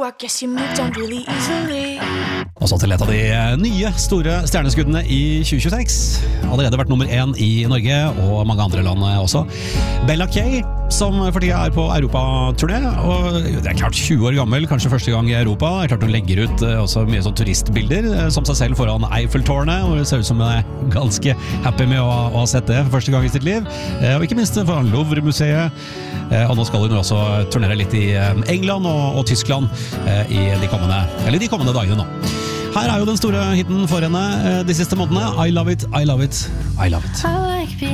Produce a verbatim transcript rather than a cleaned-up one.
I guess you moved on really easily. Og så til et av de nye store stjerneskuddene i tjue tjueseks. Allerede vært nummer én i Norge og mange andre land også. Bella Kay, som for tida er på Europa-turné, og det er klart tjue år gammel, kanskje første gang i Europa. Det er klart hun legger ut også mye sånn turistbilder som seg selv foran Eiffeltårnet, og det ser ut som hun er ganske happy med å, å ha sett det for første gang i sitt liv. Og ikke minst foran Louvre-museet. Og nå skal hun også turnere litt i England og, og Tyskland i de kommende, eller de kommende dagene nå. Her er jo den store hitten for henne de siste månedene. I love it, I love it, I love it.